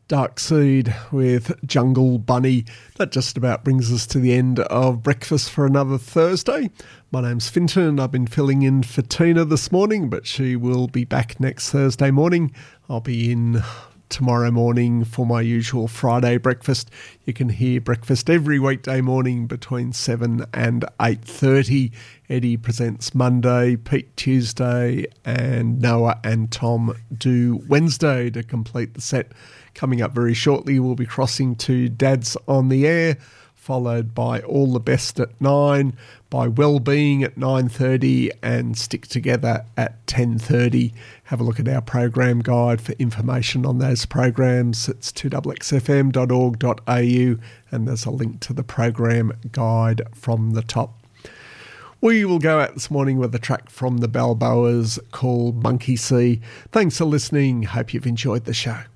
Dark Seed with Jungle Bunny. That just about brings us to the end of breakfast for another Thursday. My name's Finton. I've been filling in for Tina this morning, but she will be back next Thursday morning. I'll be in tomorrow morning for my usual Friday breakfast. You can hear breakfast every weekday morning between 7 and 8:30. Eddie presents Monday, Pete Tuesday, and Noah and Tom do Wednesday to complete the set. Coming up very shortly, we'll be crossing to Dad's on the Air, followed by All the Best at 9, by Wellbeing at 9:30, and Stick Together at 10:30. Have a look at our program guide for information on those programs. It's 2xfm.org.au, and there's a link to the program guide from the top. We will go out this morning with a track from the Balboas called Monkey See. Thanks for listening. Hope you've enjoyed the show.